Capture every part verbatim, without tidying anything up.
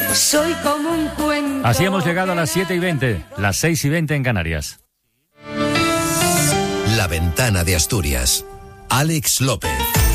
Soy como un cuento. Así hemos llegado a las siete y veinte, las seis y veinte en Canarias. La Ventana de Asturias. Alex López.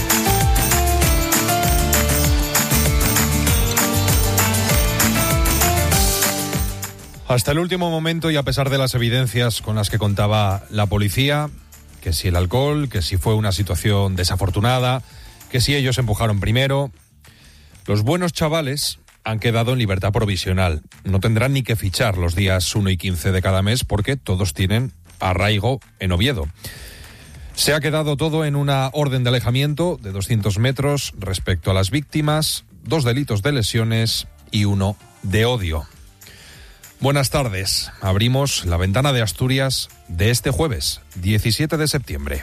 Hasta el último momento, y a pesar de las evidencias con las que contaba la policía, que si el alcohol, que si fue una situación desafortunada, que si ellos empujaron primero, los buenos chavales han quedado en libertad provisional. No tendrán ni que fichar los días uno y quince de cada mes porque todos tienen arraigo en Oviedo. Se ha quedado todo en una orden de alejamiento de doscientos metros respecto a las víctimas, dos delitos de lesiones y uno de odio. Buenas tardes. Abrimos la Ventana de Asturias de este jueves, diecisiete de septiembre.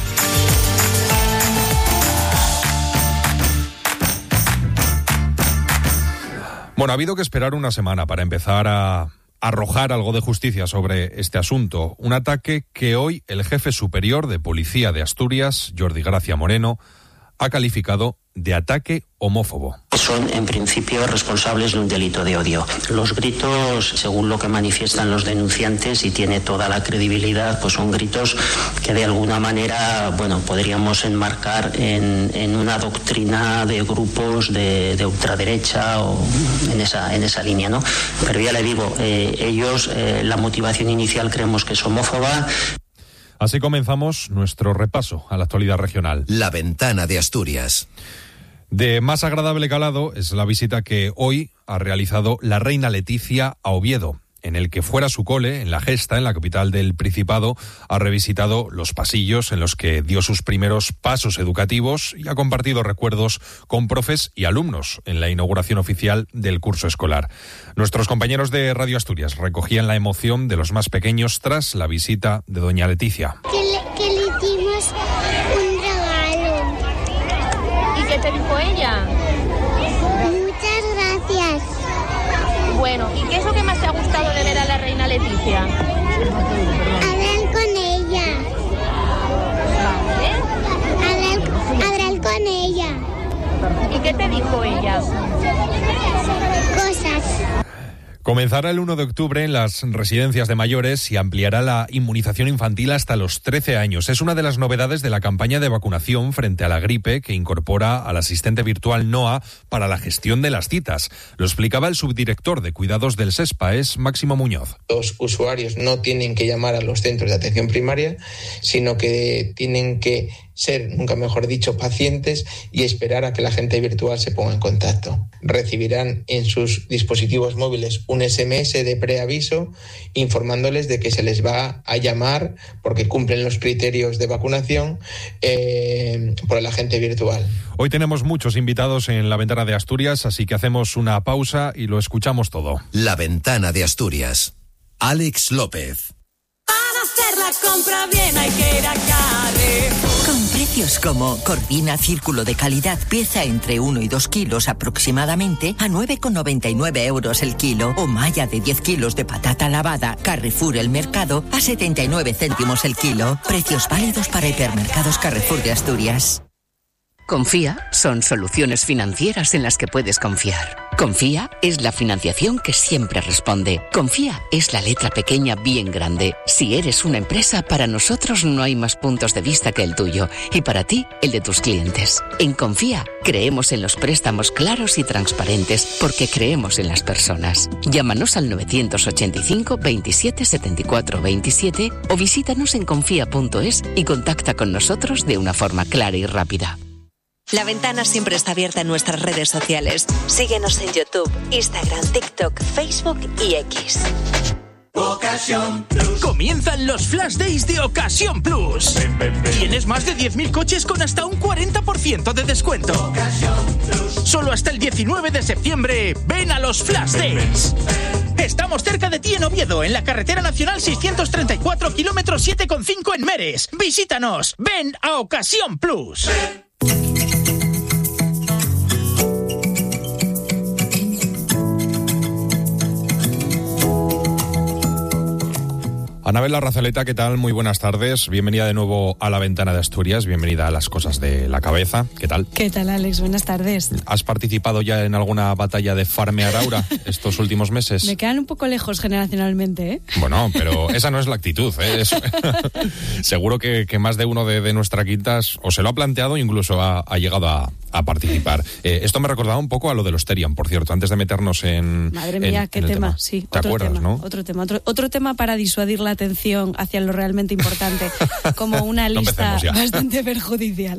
Bueno, ha habido que esperar una semana para empezar a arrojar algo de justicia sobre este asunto. Un ataque que hoy el jefe superior de Policía de Asturias, Jordi Gracia Moreno, ha calificado de ataque homófobo. Son, en principio, responsables de un delito de odio. Los gritos, según lo que manifiestan los denunciantes, y tiene toda la credibilidad, pues son gritos que de alguna manera, bueno, podríamos enmarcar en, en una doctrina de grupos de, de ultraderecha o en esa, en esa línea, ¿no? Pero ya le digo, eh, ellos, eh, la motivación inicial creemos que es homófoba. Así comenzamos nuestro repaso a la actualidad regional. La Ventana de Asturias. De más agradable calado es la visita que hoy ha realizado la reina Leticia a Oviedo, en el que fuera su cole, en La Gesta, en la capital del Principado, ha revisitado los pasillos en los que dio sus primeros pasos educativos y ha compartido recuerdos con profes y alumnos en la inauguración oficial del curso escolar. Nuestros compañeros de Radio Asturias recogían la emoción de los más pequeños tras la visita de doña Leticia. Que le, que le dimos un regalo. ¿Y qué te dijo ella? Muchas gracias. Bueno, ¿y qué es lo que más te ha gustado de ver a la reina Leticia? Hablar con ella. ¿Vale? Hablar, hablar con ella. ¿Y qué te dijo ella? Cosas. Comenzará el uno de octubre en las residencias de mayores y ampliará la inmunización infantil hasta los trece años. Es una de las novedades de la campaña de vacunación frente a la gripe que incorpora al asistente virtual NOA para la gestión de las citas. Lo explicaba el subdirector de cuidados del SESPAES, Máximo Muñoz. Los usuarios no tienen que llamar a los centros de atención primaria, sino que tienen que ser, nunca mejor dicho, pacientes y esperar a que la agente virtual se ponga en contacto. Recibirán en sus dispositivos móviles un ese eme ese de preaviso informándoles de que se les va a llamar porque cumplen los criterios de vacunación eh, por el agente virtual. Hoy tenemos muchos invitados en La Ventana de Asturias, así que hacemos una pausa y lo escuchamos todo. La Ventana de Asturias. Alex López. Para hacer la compra bien hay que ir a Carrefour. Con precios como Corvina Círculo de Calidad, pieza entre uno y dos kilos aproximadamente, a nueve con noventa y nueve euros el kilo, o malla de diez kilos de patata lavada, Carrefour El Mercado, a setenta y nueve céntimos el kilo. Precios válidos para hipermercados Carrefour de Asturias. Confía son soluciones financieras en las que puedes confiar. Confía es la financiación que siempre responde. Confía es la letra pequeña bien grande. Si eres una empresa, para nosotros no hay más puntos de vista que el tuyo y para ti, el de tus clientes. En Confía creemos en los préstamos claros y transparentes porque creemos en las personas. Llámanos al novecientos ochenta y cinco veintisiete setenta y cuatro veintisiete o visítanos en confía punto es y contacta con nosotros de una forma clara y rápida. La Ventana siempre está abierta en nuestras redes sociales. Síguenos en YouTube, Instagram, TikTok, Facebook y X. Ocasión Plus. Comienzan los Flash Days de Ocasión Plus. Ven, ven, ven. Tienes más de diez mil coches con hasta un cuarenta por ciento de descuento. Ocasión Plus. Solo hasta el diecinueve de septiembre. Ven a los Flash Days. Estamos cerca de ti en Oviedo, en la carretera nacional seiscientos treinta y cuatro, kilómetro siete coma cinco en Meres. Visítanos. Ven a Ocasión Plus. Ven. Anabel Larrazaleta, ¿qué tal? Muy buenas tardes. Bienvenida de nuevo a La Ventana de Asturias. Bienvenida a Las Cosas de la Cabeza. ¿Qué tal? ¿Qué tal, Alex? Buenas tardes. ¿Has participado ya en alguna batalla de farmear aura estos últimos meses? Me quedan un poco lejos generacionalmente, ¿eh? Bueno, pero esa no es la actitud, ¿eh? Es... Seguro que, que más de uno de, de nuestra quinta o se lo ha planteado o incluso ha, ha llegado a, a participar. Eh, esto me recordaba un poco a lo de los Terian, por cierto, antes de meternos en... Madre mía, en, qué en tema. tema. Sí, ¿Te otro acuerdas, tema, no? Otro tema, otro, otro tema para disuadir la atención hacia lo realmente importante, como una No lista empecemos ya. bastante perjudicial.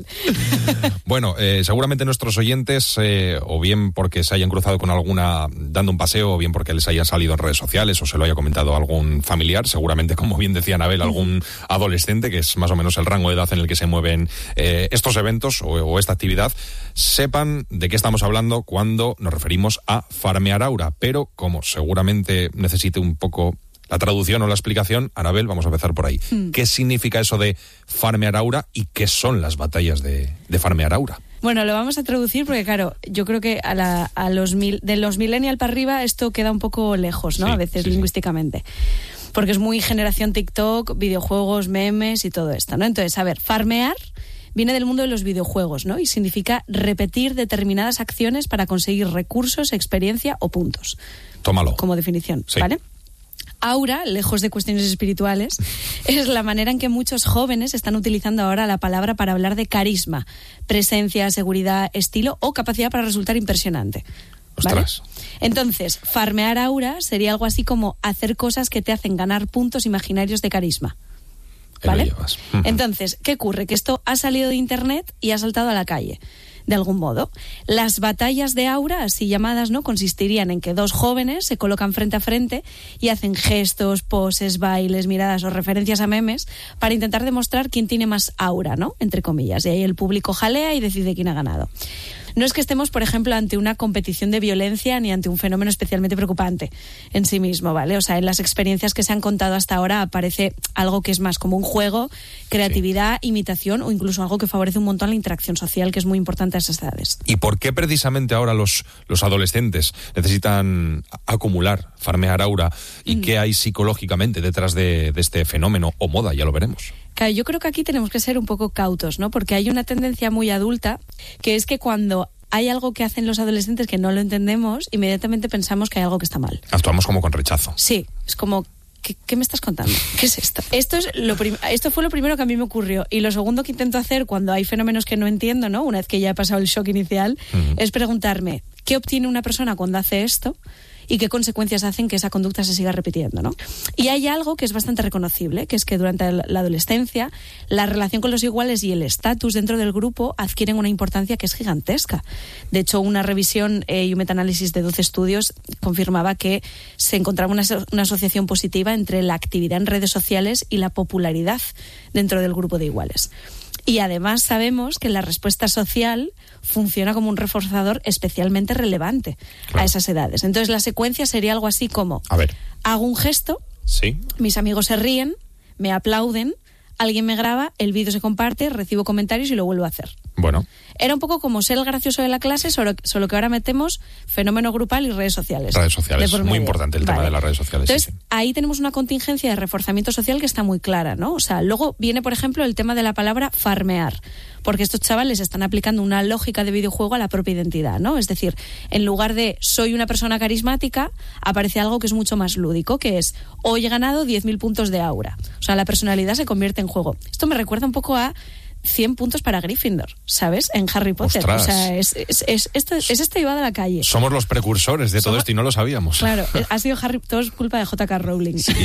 Bueno, eh, seguramente nuestros oyentes, eh, o bien porque se hayan cruzado con alguna dando un paseo, o bien porque les haya salido en redes sociales, o se lo haya comentado algún familiar, seguramente, como bien decía Anabel, algún adolescente, que es más o menos el rango de edad en el que se mueven eh, estos eventos o, o esta actividad, sepan de qué estamos hablando cuando nos referimos a farmear aura. Pero como seguramente necesite un poco la traducción o la explicación, Anabel, vamos a empezar por ahí. Mm. ¿Qué significa eso de farmear aura y qué son las batallas de, de farmear aura? Bueno, lo vamos a traducir porque, claro, yo creo que a, la, a los mil, de los millennial para arriba esto queda un poco lejos, ¿no? Sí, a veces sí, lingüísticamente. Sí. Porque es muy generación TikTok, videojuegos, memes y todo esto, ¿no? Entonces, a ver, farmear viene del mundo de los videojuegos, ¿no? Y significa repetir determinadas acciones para conseguir recursos, experiencia o puntos. Tómalo. Como definición, sí. ¿Vale? Aura, lejos de cuestiones espirituales, es la manera en que muchos jóvenes están utilizando ahora la palabra para hablar de carisma, presencia, seguridad, estilo o capacidad para resultar impresionante. ¿Vale? Ostras. Entonces, farmear aura sería algo así como hacer cosas que te hacen ganar puntos imaginarios de carisma. ¿Vale? Entonces, ¿qué ocurre? Que esto ha salido de internet y ha saltado a la calle, de algún modo. Las batallas de aura, así llamadas, ¿no? Consistirían en que dos jóvenes se colocan frente a frente y hacen gestos, poses, bailes, miradas o referencias a memes para intentar demostrar quién tiene más aura, ¿no? Entre comillas. Y ahí el público jalea y decide quién ha ganado. No es que estemos, por ejemplo, ante una competición de violencia ni ante un fenómeno especialmente preocupante en sí mismo, ¿vale? O sea, en las experiencias que se han contado hasta ahora aparece algo que es más como un juego, creatividad, sí. imitación o incluso algo que favorece un montón la interacción social, que es muy importante a esas edades. ¿Y por qué precisamente ahora los, los adolescentes necesitan acumular, farmear aura? ¿Y mm. qué hay psicológicamente detrás de, de este fenómeno o moda? Ya lo veremos. Claro, yo creo que aquí tenemos que ser un poco cautos, ¿no? Porque hay una tendencia muy adulta, que es que cuando hay algo que hacen los adolescentes que no lo entendemos, inmediatamente pensamos que hay algo que está mal. Actuamos como con rechazo. Sí, es como, ¿qué, qué me estás contando? ¿Qué es esto? Esto, es lo prim- esto fue lo primero que a mí me ocurrió. Y lo segundo que intento hacer cuando hay fenómenos que no entiendo, ¿no? Una vez que ya he pasado el shock inicial, uh-huh. es preguntarme, ¿qué obtiene una persona cuando hace esto? Y qué consecuencias hacen que esa conducta se siga repitiendo, ¿no? Y hay algo que es bastante reconocible, que es que durante la adolescencia la relación con los iguales y el estatus dentro del grupo adquieren una importancia que es gigantesca. De hecho, una revisión eh, y un metaanálisis de doce estudios confirmaba que se encontraba una, una asociación positiva entre la actividad en redes sociales y la popularidad dentro del grupo de iguales. Y además sabemos que la respuesta social funciona como un reforzador especialmente relevante claro. a esas edades. Entonces la secuencia sería algo así como, a ver. hago un gesto, ¿sí? Mis amigos se ríen, me aplauden, alguien me graba, el vídeo se comparte, recibo comentarios y lo vuelvo a hacer. Bueno. Era un poco como ser el gracioso de la clase, solo, solo que ahora metemos fenómeno grupal y redes sociales. Redes sociales, muy medio. Importante el vale. tema de las redes sociales. Entonces, sí, sí. ahí tenemos una contingencia de reforzamiento social que está muy clara, ¿no? O sea, luego viene, por ejemplo, el tema de la palabra farmear, porque estos chavales están aplicando una lógica de videojuego a la propia identidad, ¿no? Es decir, en lugar de soy una persona carismática, aparece algo que es mucho más lúdico, que es hoy he ganado diez mil puntos de aura. O sea, la personalidad se convierte en juego. Esto me recuerda un poco a cien puntos para Gryffindor, ¿sabes? En Harry Potter. Ostras. O sea, es, es, es, esto, es esto llevado a la calle. Somos los precursores de Somos... todo esto y no lo sabíamos. Claro, ha sido Harry, todo es culpa de J K Rowling. Sí.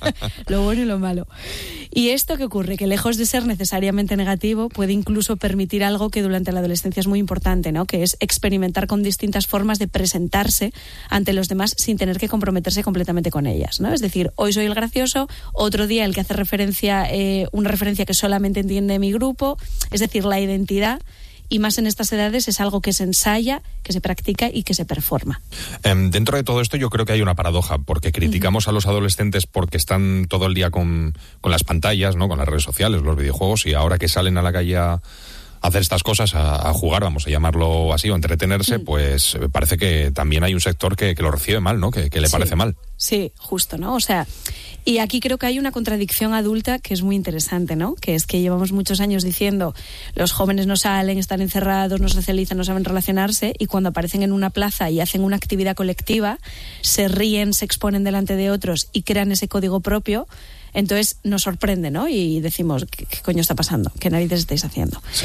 Lo bueno y lo malo. ¿Y esto qué ocurre? Que lejos de ser necesariamente negativo, puede incluso permitir algo que durante la adolescencia es muy importante, ¿no? Que es experimentar con distintas formas de presentarse ante los demás sin tener que comprometerse completamente con ellas, ¿no? Es decir, hoy soy el gracioso, otro día el que hace referencia, eh, una referencia que solamente entiende mi grupo. Es decir, la identidad, y más en estas edades, es algo que se ensaya, que se practica y que se performa. Eh, dentro de todo esto yo creo que hay una paradoja, porque criticamos uh-huh. a los adolescentes porque están todo el día con, con las pantallas, ¿no? Con las redes sociales, los videojuegos, y ahora que salen a la calle a hacer estas cosas, a, a jugar, vamos a llamarlo así, o entretenerse, uh-huh. pues parece que también hay un sector que, que lo recibe mal, ¿no? Que, que le sí. parece mal. Sí, justo, ¿no? O sea, y aquí creo que hay una contradicción adulta que es muy interesante, ¿no? Que es que llevamos muchos años diciendo los jóvenes no salen, están encerrados, no socializan, no saben relacionarse, y cuando aparecen en una plaza y hacen una actividad colectiva, se ríen, se exponen delante de otros y crean ese código propio. Entonces nos sorprende, ¿no? Y decimos, ¿qué, qué coño está pasando? ¿Qué narices estáis haciendo? Sí.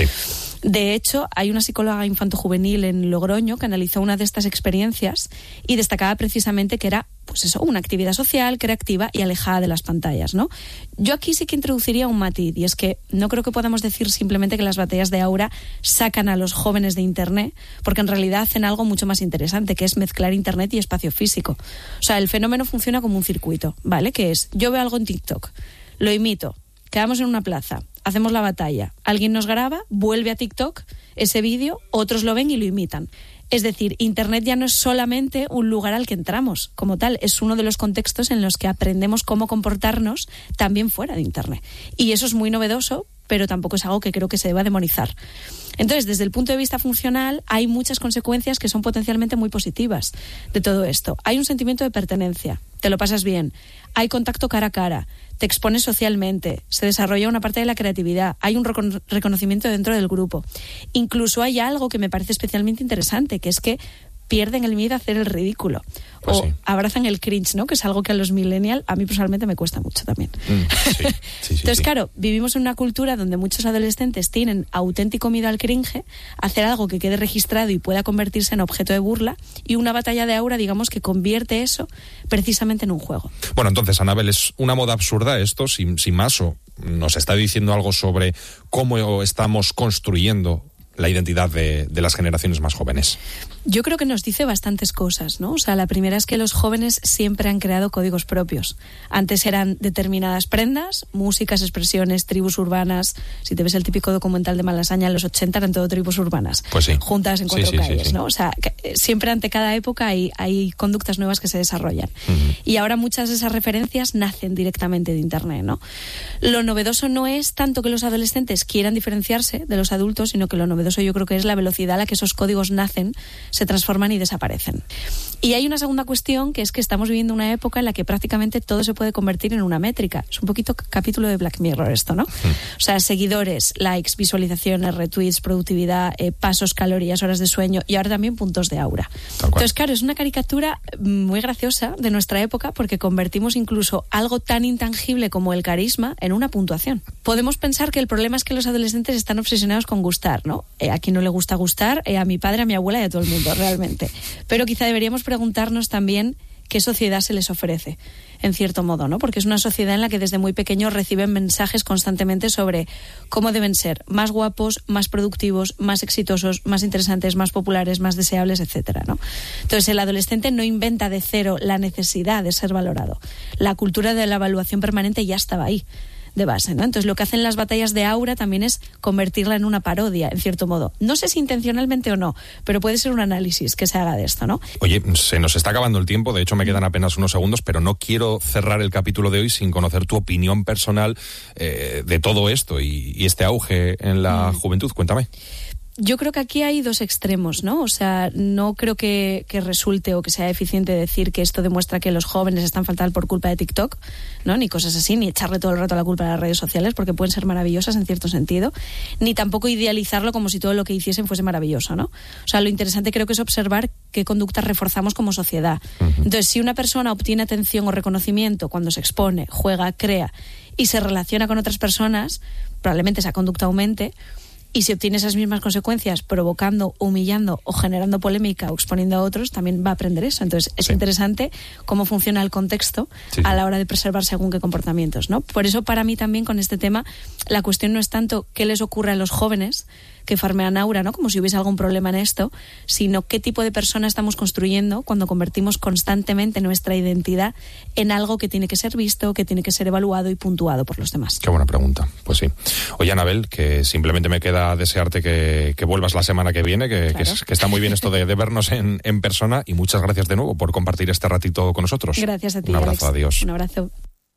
De hecho, hay una psicóloga infanto-juvenil en Logroño que analizó una de estas experiencias y destacaba precisamente que era, pues eso, una actividad social, creativa y alejada de las pantallas, ¿no? Yo aquí sí que introduciría un matiz, y es que no creo que podamos decir simplemente que las batallas de Aura sacan a los jóvenes de Internet, porque en realidad hacen algo mucho más interesante, que es mezclar Internet y espacio físico. O sea, el fenómeno funciona como un circuito, ¿vale? Que es, yo veo algo en TikTok, lo imito, quedamos en una plaza, hacemos la batalla, alguien nos graba, vuelve a TikTok ese vídeo, otros lo ven y lo imitan. Es decir, Internet ya no es solamente un lugar al que entramos como tal, es uno de los contextos en los que aprendemos cómo comportarnos también fuera de Internet. Y eso es muy novedoso, pero tampoco es algo que creo que se deba demonizar. Entonces, desde el punto de vista funcional, hay muchas consecuencias que son potencialmente muy positivas de todo esto. Hay un sentimiento de pertenencia, te lo pasas bien, hay contacto cara a cara, te expones socialmente, se desarrolla una parte de la creatividad, hay un recono- reconocimiento dentro del grupo. Incluso hay algo que me parece especialmente interesante, que es que pierden el miedo a hacer el ridículo. Pues o sí. Abrazan el cringe, ¿no? Que es algo que a los millennials, a mí personalmente me cuesta mucho también. Mm, sí, sí, sí, Entonces, sí. claro, vivimos en una cultura donde muchos adolescentes tienen auténtico miedo al cringe, hacer algo que quede registrado y pueda convertirse en objeto de burla, y una batalla de Aura, digamos, que convierte eso precisamente en un juego. Bueno, entonces, Anabel, ¿es una moda absurda esto, sin, sin más, o nos está diciendo algo sobre cómo estamos construyendo la identidad de, de las generaciones más jóvenes? Yo creo que nos dice bastantes cosas, ¿no? O sea, la primera es que los jóvenes siempre han creado códigos propios. Antes eran determinadas prendas, músicas, expresiones, tribus urbanas. Si te ves el típico documental de Malasaña en los ochenta, eran todo tribus urbanas. Pues sí. Juntas en cuatro sí, sí, calles, sí, sí. ¿no? O sea, que, eh, siempre ante cada época hay, hay conductas nuevas que se desarrollan. Uh-huh. Y ahora muchas de esas referencias nacen directamente de Internet, ¿no? Lo novedoso no es tanto que los adolescentes quieran diferenciarse de los adultos, sino que lo novedoso yo creo que es la velocidad a la que esos códigos nacen, se transforman y desaparecen. Y hay una segunda cuestión, que es que estamos viviendo una época en la que prácticamente todo se puede convertir en una métrica. Es un poquito capítulo de Black Mirror esto, ¿no? Mm. O sea, seguidores, likes, visualizaciones, retweets, productividad, eh, pasos, calorías, horas de sueño y ahora también puntos de Aura. Entonces, claro, es una caricatura muy graciosa de nuestra época porque convertimos incluso algo tan intangible como el carisma en una puntuación. Podemos pensar que el problema es que los adolescentes están obsesionados con gustar, ¿no? Eh, a quien no le gusta gustar, eh, a mi padre, a mi abuela y a todo el mundo, realmente. Pero quizá deberíamos preguntarnos también qué sociedad se les ofrece, en cierto modo, ¿no? Porque es una sociedad en la que desde muy pequeños reciben mensajes constantemente sobre cómo deben ser más guapos, más productivos, más exitosos, más interesantes, más populares, más deseables, etcétera, ¿no? Entonces el adolescente no inventa de cero la necesidad de ser valorado. La cultura de la evaluación permanente ya estaba ahí de base, ¿no? Entonces lo que hacen las batallas de Aura también es convertirla en una parodia, en cierto modo. No sé si intencionalmente o no, pero puede ser un análisis que se haga de esto, ¿no? Oye, se nos está acabando el tiempo, de hecho me quedan apenas unos segundos, pero no quiero cerrar el capítulo de hoy sin conocer tu opinión personal eh, de todo esto y, y este auge en la mm. juventud. Cuéntame. Yo creo que aquí hay dos extremos, ¿no? O sea, no creo que, que resulte o que sea eficiente decir que esto demuestra que los jóvenes están fatal por culpa de TikTok, ¿no? Ni cosas así, ni echarle todo el rato la culpa a las redes sociales, porque pueden ser maravillosas en cierto sentido, ni tampoco idealizarlo como si todo lo que hiciesen fuese maravilloso, ¿no? O sea, lo interesante creo que es observar qué conductas reforzamos como sociedad. Uh-huh. Entonces, si una persona obtiene atención o reconocimiento cuando se expone, juega, crea y se relaciona con otras personas, probablemente esa conducta aumente. Y si obtiene esas mismas consecuencias provocando, humillando o generando polémica o exponiendo a otros, también va a aprender eso. Entonces es sí. interesante cómo funciona el contexto sí, a la hora de preservar según qué comportamientos, ¿no? Por eso para mí también con este tema la cuestión no es tanto qué les ocurre a los jóvenes que farmean Aura, ¿no? Como si hubiese algún problema en esto, sino qué tipo de persona estamos construyendo cuando convertimos constantemente nuestra identidad en algo que tiene que ser visto, que tiene que ser evaluado y puntuado por los demás. Qué buena pregunta, pues sí. Oye, Anabel, que simplemente me queda desearte que, que vuelvas la semana que viene, que, claro. que, es, que está muy bien esto de, de vernos en, en persona, y muchas gracias de nuevo por compartir este ratito con nosotros. Gracias a ti, Un abrazo, Alex. Adiós. Un abrazo.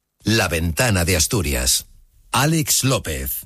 La Ventana de Asturias. Alex López.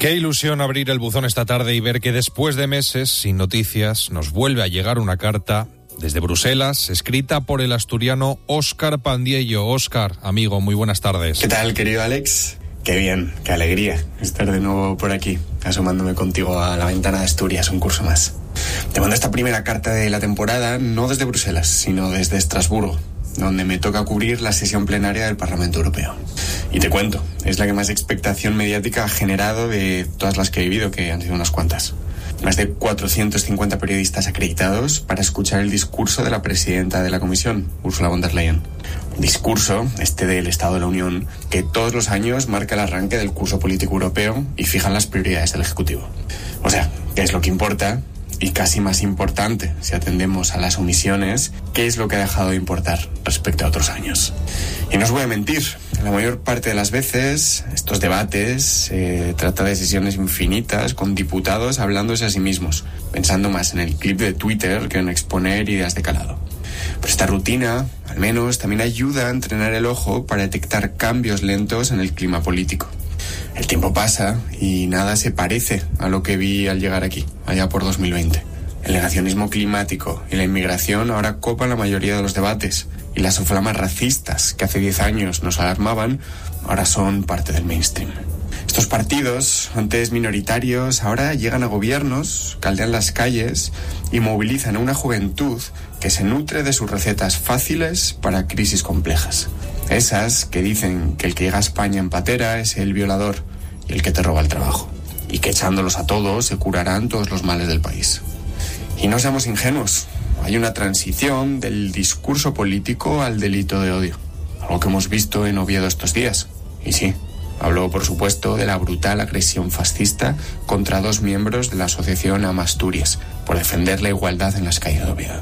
Qué ilusión abrir el buzón esta tarde y ver que después de meses sin noticias nos vuelve a llegar una carta desde Bruselas, escrita por el asturiano Óscar Pandiello. Óscar, amigo, muy buenas tardes. ¿Qué tal, querido Alex? Qué bien, qué alegría estar de nuevo por aquí, asomándome contigo a la ventana de Asturias, un curso más. Te mando esta primera carta de la temporada, no desde Bruselas, sino desde Estrasburgo, donde me toca cubrir la sesión plenaria del Parlamento Europeo. Y te cuento, es la que más expectación mediática ha generado de todas las que he vivido, que han sido unas cuantas. Más de cuatrocientos cincuenta periodistas acreditados para escuchar el discurso de la presidenta de la Comisión, Ursula von der Leyen. Un discurso, este del Estado de la Unión, que todos los años marca el arranque del curso político europeo y fijan las prioridades del Ejecutivo. O sea, ¿qué es lo que importa? Y casi más importante, si atendemos a las omisiones, ¿qué es lo que ha dejado de importar respecto a otros años? Y no os voy a mentir, la mayor parte de las veces estos debates se eh, trata de sesiones infinitas con diputados hablándose a sí mismos, pensando más en el clip de Twitter que en exponer ideas de calado. Pero esta rutina, al menos, también ayuda a entrenar el ojo para detectar cambios lentos en el clima político. El tiempo pasa y nada se parece a lo que vi al llegar aquí, allá por dos mil veinte. El negacionismo climático y la inmigración ahora copan la mayoría de los debates, y las soflamas racistas que hace diez años nos alarmaban ahora son parte del mainstream. Estos partidos, antes minoritarios, ahora llegan a gobiernos, caldean las calles y movilizan a una juventud que se nutre de sus recetas fáciles para crisis complejas. Esas que dicen que el que llega a España en patera es el violador y el que te roba el trabajo, y que echándolos a todos se curarán todos los males del país. Y no seamos ingenuos, hay una transición del discurso político al delito de odio, algo que hemos visto en Oviedo estos días. Y sí, hablo por supuesto de la brutal agresión fascista contra dos miembros de la asociación Amasturias por defender la igualdad en las calles de Oviedo.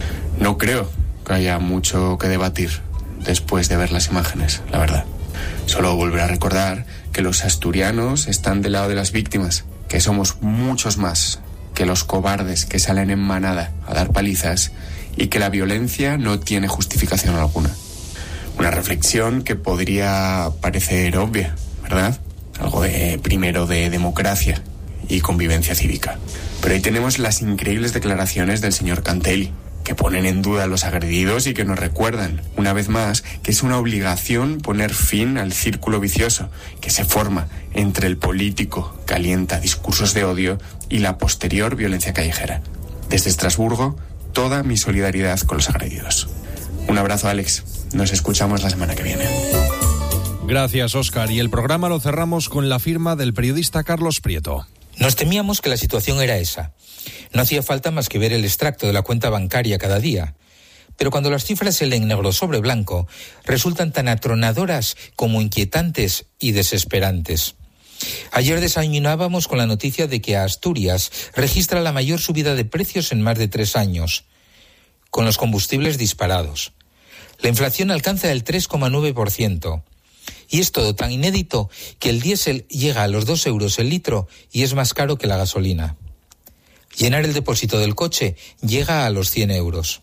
No creo que haya mucho que debatir después de ver las imágenes, la verdad. Solo volver a recordar que los asturianos están del lado de las víctimas, que somos muchos más que los cobardes que salen en manada a dar palizas y que la violencia no tiene justificación alguna. Una reflexión que podría parecer obvia, ¿verdad? Algo de primero de democracia y convivencia cívica. Pero ahí tenemos las increíbles declaraciones del señor Cantelli, que ponen en duda a los agredidos y que nos recuerdan, una vez más, que es una obligación poner fin al círculo vicioso que se forma entre el político que alienta discursos de odio y la posterior violencia callejera. Desde Estrasburgo, toda mi solidaridad con los agredidos. Un abrazo, Alex. Nos escuchamos la semana que viene. Gracias, Óscar. Y el programa lo cerramos con la firma del periodista Carlos Prieto. Nos temíamos que la situación era esa. No hacía falta más que ver el extracto de la cuenta bancaria cada día. Pero cuando las cifras se leen negro sobre blanco, resultan tan atronadoras como inquietantes y desesperantes. Ayer desayunábamos con la noticia de que Asturias registra la mayor subida de precios en más de tres años, con los combustibles disparados. La inflación alcanza el tres coma nueve por ciento. Y es todo tan inédito que el diésel llega a los dos euros el litro y es más caro que la gasolina. Llenar el depósito del coche llega a los cien euros.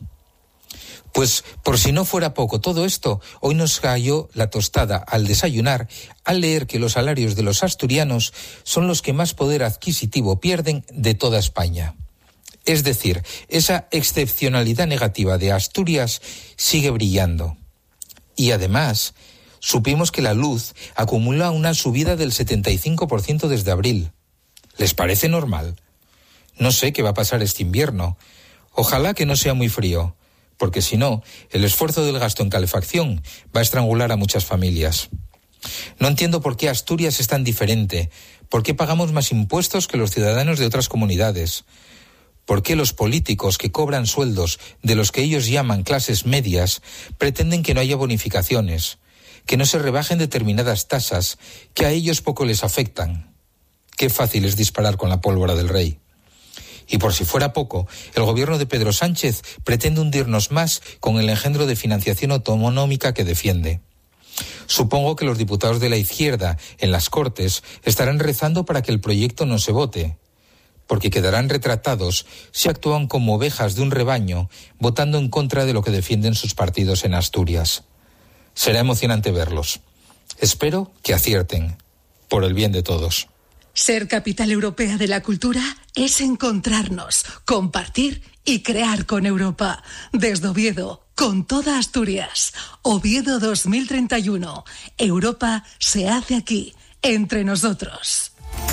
Pues, por si no fuera poco todo esto, hoy nos cayó la tostada al desayunar al leer que los salarios de los asturianos son los que más poder adquisitivo pierden de toda España. Es decir, esa excepcionalidad negativa de Asturias sigue brillando. Y además, supimos que la luz acumula una subida del setenta y cinco por ciento desde abril. ¿Les parece normal? No sé qué va a pasar este invierno. Ojalá que no sea muy frío, porque si no, el esfuerzo del gasto en calefacción va a estrangular a muchas familias. No entiendo por qué Asturias es tan diferente, por qué pagamos más impuestos que los ciudadanos de otras comunidades, por qué los políticos que cobran sueldos de los que ellos llaman clases medias pretenden que no haya bonificaciones, que no se rebajen determinadas tasas que a ellos poco les afectan. Qué fácil es disparar con la pólvora del rey. Y por si fuera poco, el gobierno de Pedro Sánchez pretende hundirnos más con el engendro de financiación autonómica que defiende. Supongo que los diputados de la izquierda en las Cortes estarán rezando para que el proyecto no se vote, porque quedarán retratados si actúan como ovejas de un rebaño, votando en contra de lo que defienden sus partidos en Asturias. Será emocionante verlos. Espero que acierten, por el bien de todos. Ser capital europea de la cultura es encontrarnos, compartir y crear con Europa. Desde Oviedo, con toda Asturias. Oviedo dos mil treinta y uno. Europa se hace aquí, entre nosotros.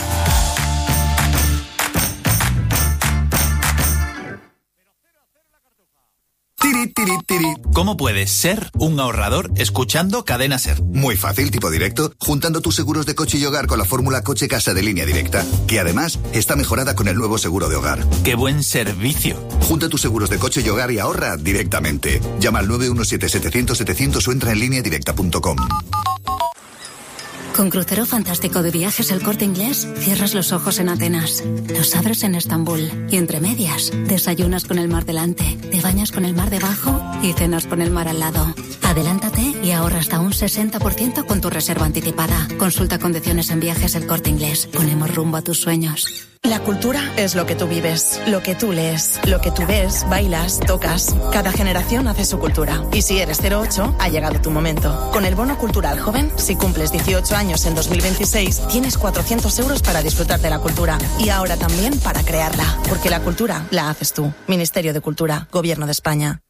Tiri, tiri, tiri. ¿Cómo puedes ser un ahorrador escuchando Cadena Ser? Muy fácil, tipo directo, juntando tus seguros de coche y hogar con la fórmula Coche Casa de Línea Directa, que además está mejorada con el nuevo seguro de hogar. ¡Qué buen servicio! Junta tus seguros de coche y hogar y ahorra directamente. Llama al nueve uno siete, setecientos, setecientos o entra en línea directa punto com. Con Crucero Fantástico de Viajes El Corte Inglés, cierras los ojos en Atenas, los abres en Estambul y entre medias, desayunas con el mar delante, te bañas con el mar debajo y cenas con el mar al lado. Adelántate y ahorra hasta un sesenta por ciento con tu reserva anticipada. Consulta condiciones en Viajes El Corte Inglés. Ponemos rumbo a tus sueños. La cultura es lo que tú vives, lo que tú lees, lo que tú ves, bailas, tocas. Cada generación hace su cultura. Y si eres cero ocho, ha llegado tu momento. Con el Bono Cultural Joven, si cumples dieciocho años en dos mil veintiséis, tienes cuatrocientos euros para disfrutar de la cultura. Y ahora también para crearla. Porque la cultura la haces tú. Ministerio de Cultura, Gobierno de España.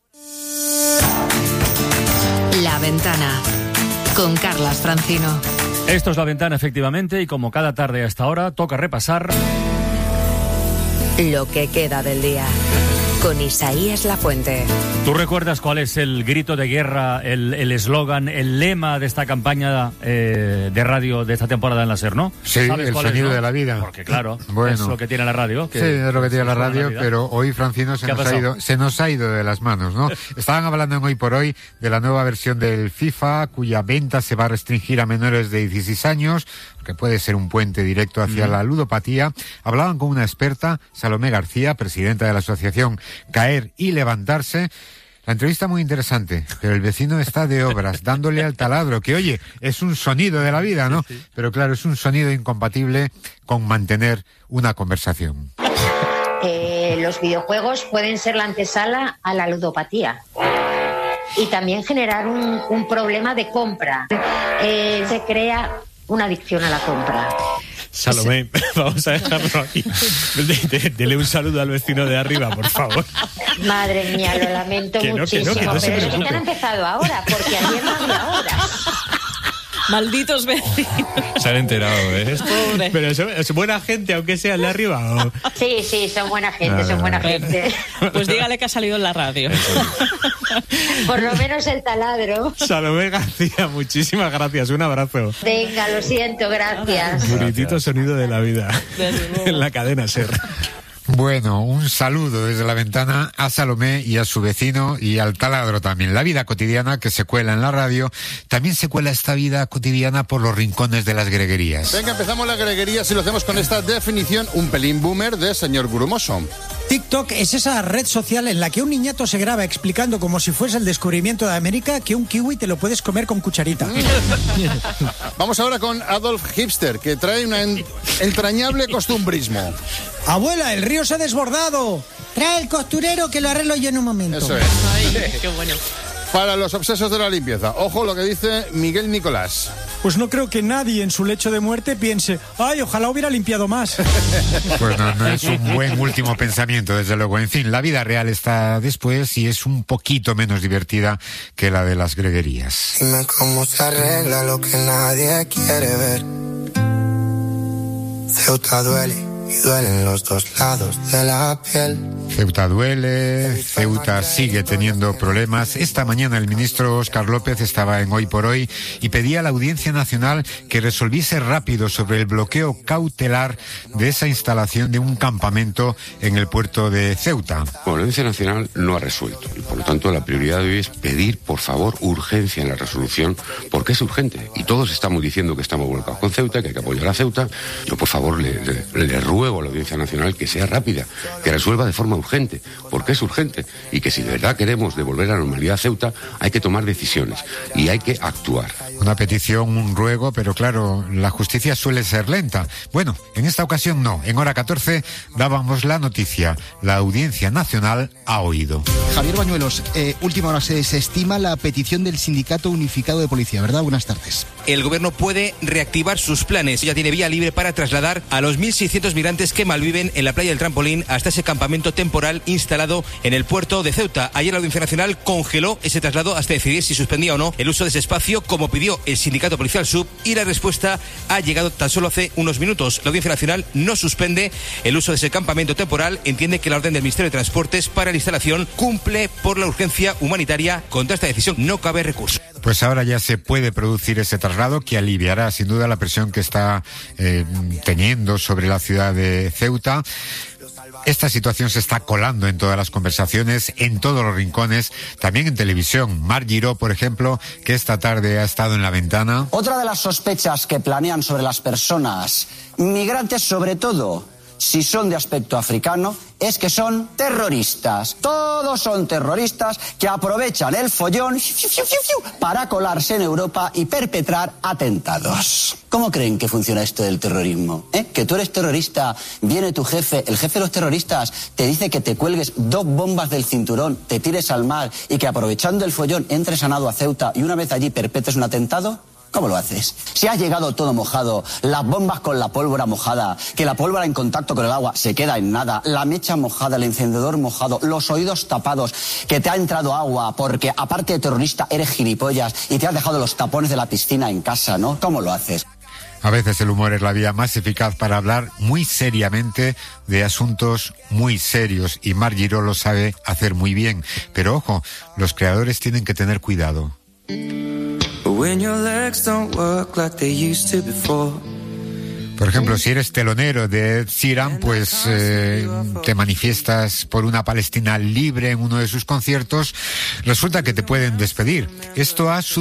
La Ventana, con Carlas Francino. Esto es La Ventana, efectivamente, y como cada tarde a esta hora, toca repasar lo que queda del día, con Isaías Lafuente. ¿Tú recuerdas cuál es el grito de guerra, el eslogan, el, el lema de esta campaña eh, de radio de esta temporada en la SER, no? Sí, el sonido es, ¿no? de la vida. Porque claro, bueno, es lo que tiene la radio. Que sí, es lo que tiene la radio, pero hoy, Francino, se nos, ha ido, se nos ha ido de las manos, ¿no? Estaban hablando en Hoy por Hoy de la nueva versión del FIFA, cuya venta se va a restringir a menores de dieciséis años, que puede ser un puente directo hacia mm. la ludopatía. Hablaban con una experta, Salomé García, presidenta de la asociación Caer y Levantarse. La entrevista muy interesante, pero el vecino está de obras, dándole al taladro, que oye, es un sonido de la vida, ¿no? Pero claro, es un sonido incompatible con mantener una conversación. Eh, los videojuegos pueden ser la antesala a la ludopatía y también generar un, un problema de compra. Eh, se crea una adicción a la compra. Salomé, vamos a dejarlo aquí. Dele un saludo al vecino de arriba, por favor. Madre mía, lo lamento que no, muchísimo, que no, que no pero es que han empezado ahora, porque ayer no había hora. Malditos vecinos. Se han enterado, ¿eh? Pobre. Pero es, es buena gente, aunque sea el de arriba. ¿O? Sí, sí, son buena gente, son buena gente. Pues dígale que ha salido en la radio. Por lo menos el taladro. Salomé García, muchísimas gracias. Un abrazo. Venga, lo siento, gracias. Bonitito sonido de la vida. En la cadena SER. Bueno, un saludo desde La Ventana a Salomé y a su vecino y al taladro también. La vida cotidiana que se cuela en la radio, también se cuela esta vida cotidiana por los rincones de las greguerías. Venga, empezamos las greguerías y lo hacemos con esta definición un pelín boomer de señor Grumoso. TikTok es esa red social en la que un niñato se graba explicando como si fuese el descubrimiento de América que un kiwi te lo puedes comer con cucharita. Vamos ahora con Adolf Hipster, que trae un en- entrañable costumbrismo. Abuela, el río se ha desbordado. Trae el costurero que lo arreglo yo en un momento. Eso es. Ay, qué bueno. Para los obsesos de la limpieza, ojo lo que dice Miguel Nicolás. Pues no creo que nadie en su lecho de muerte piense, ay, ojalá hubiera limpiado más. Pues no, no es un buen último pensamiento, desde luego. En fin, la vida real está después y es un poquito menos divertida que la de las greguerías. Dime cómo se arregla lo que nadie quiere ver. Ceuta duele y duelen los dos lados de la piel. Ceuta duele, Ceuta sigue teniendo problemas. Esta mañana el ministro Óscar López estaba en Hoy por Hoy y pedía a la Audiencia Nacional que resolviese rápido sobre el bloqueo cautelar de esa instalación de un campamento en el puerto de Ceuta. Bueno, la Audiencia Nacional no ha resuelto y por lo tanto la prioridad de hoy es pedir, por favor, urgencia en la resolución, porque es urgente y todos estamos diciendo que estamos volcados con Ceuta, que hay que apoyar a Ceuta. Yo, por favor, le, le, le ruego ruego a la Audiencia Nacional que sea rápida, que resuelva de forma urgente, porque es urgente, y que si de verdad queremos devolver la normalidad a Ceuta, hay que tomar decisiones y hay que actuar. Una petición, un ruego, pero claro, la justicia suele ser lenta. Bueno, en esta ocasión no. En hora catorce dábamos la noticia. La Audiencia Nacional ha oído. Javier Bañuelos, eh, última hora, se, se estima la petición del Sindicato Unificado de Policía, ¿verdad? Buenas tardes. El gobierno puede reactivar sus planes. Ya tiene vía libre para trasladar a los mil seiscientos migrantes que malviven en la playa del Trampolín hasta ese campamento temporal instalado en el puerto de Ceuta. Ayer la Audiencia Nacional congeló ese traslado hasta decidir si suspendía o no el uso de ese espacio, como pidió el Sindicato Policial Sub, y la respuesta ha llegado tan solo hace unos minutos. La Audiencia Nacional no suspende el uso de ese campamento temporal, entiende que la orden del Ministerio de Transportes para la instalación cumple por la urgencia humanitaria. Contra esta decisión no cabe recurso. Pues ahora ya se puede producir ese traslado que aliviará sin duda la presión que está eh, teniendo sobre la ciudad de Ceuta. Esta situación se está colando en todas las conversaciones, en todos los rincones, también en televisión. Mar Giró, por ejemplo, que esta tarde ha estado en La Ventana. Otra de las sospechas que planean sobre las personas migrantes, sobre todo si son de aspecto africano, es que son terroristas. Todos son terroristas que aprovechan el follón para colarse en Europa y perpetrar atentados. ¿Cómo creen que funciona esto del terrorismo? ¿Eh? Que tú eres terrorista, viene tu jefe, el jefe de los terroristas, te dice que te cuelgues dos bombas del cinturón, te tires al mar y que aprovechando el follón entres a nado a Ceuta y una vez allí perpetres un atentado. ¿Cómo lo haces? Si has llegado todo mojado, las bombas con la pólvora mojada, que la pólvora en contacto con el agua se queda en nada, la mecha mojada, el encendedor mojado, los oídos tapados, que te ha entrado agua porque aparte de terrorista eres gilipollas y te has dejado los tapones de la piscina en casa, ¿no? ¿Cómo lo haces? A veces el humor es la vía más eficaz para hablar muy seriamente de asuntos muy serios, y Mar Giró lo sabe hacer muy bien. Pero ojo, los creadores tienen que tener cuidado. Por ejemplo, si eres telonero de Ed Sheeran, pues eh, te manifiestas por una Palestina libre en uno de sus conciertos, resulta que te pueden despedir. Esto ha